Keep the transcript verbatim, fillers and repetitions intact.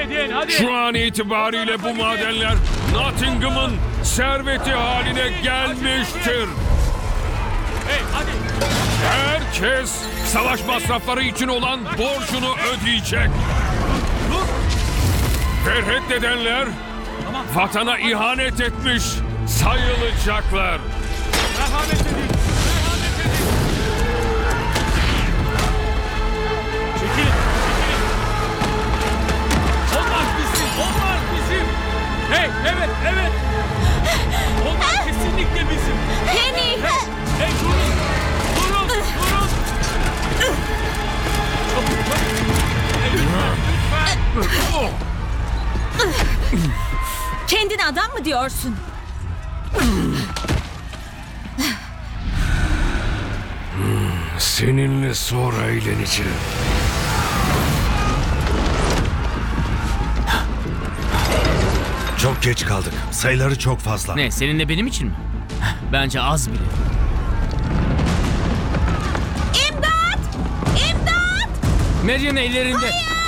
edin hadi. Şu an itibariyle bu madenler Nottingham'ın serveti haline gelmiştir. Hey hadi. Herkes savaş masrafları için olan borcunu ödeyecek. Dur. Ve reddedenler Tamam. vatana ihanet etmiş sayılacaklar. Merhamet edin. Merhamet edin. Çekilin. Çekilin. Onlar bizim. Onlar bizim. Hey evet evet. Onlar kesinlikle bizim. Penny! Hey durun. Durun. Durun. Çabuk çabuk. Hey, lütfen. Lütfen. Kendine adam mı diyorsun? Seninle sonra eğleneceğim. Çok geç kaldık. Sayıları çok fazla. Ne, seninle benim için mi? Bence az bile. İmdat! İmdat! Marion ellerinde.